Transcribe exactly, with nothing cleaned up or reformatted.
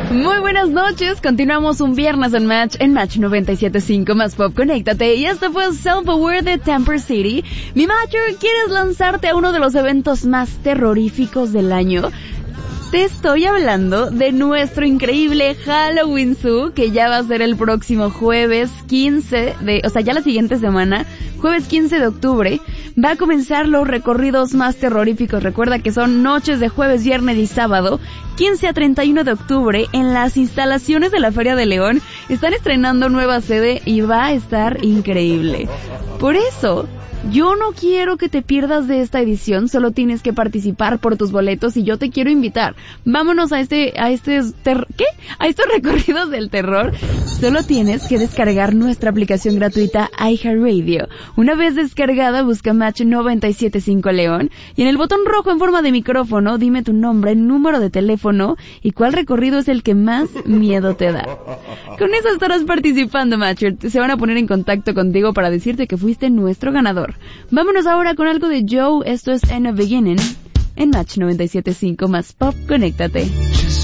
Muy buenas noches, continuamos un viernes en Match, en Match noventa y siete punto cinco más Pop, conéctate, y esto fue Self-Aware de Temper City. Mi Matcher, ¿quieres lanzarte a uno de los eventos más terroríficos del año? Te estoy hablando de nuestro increíble Halloween Zoo, que ya va a ser el próximo jueves quince de, o sea, ya la siguiente semana, jueves quince de octubre, va a comenzar los recorridos más terroríficos. Recuerda que son noches de jueves, viernes y sábado, quince a treinta y uno de octubre, en las instalaciones de la Feria de León. Están estrenando nueva sede y va a estar increíble. Por eso, yo no quiero que te pierdas de esta edición, solo tienes que participar por tus boletos y yo te quiero invitar. Vámonos a este, a este, ter- ¿qué? A estos recorridos del terror. Solo tienes que descargar nuestra aplicación gratuita iHeartRadio. Una vez descargada, busca Match noventa y siete punto cinco León y en el botón rojo en forma de micrófono, dime tu nombre, número de teléfono y cuál recorrido es el que más miedo te da. Con eso estarás participando, Matcher. Se van a poner en contacto contigo para decirte que fuiste nuestro ganador. Vámonos ahora con algo de Joe, esto es In a Beginning, en Match noventa y siete punto cinco más Pop, conéctate.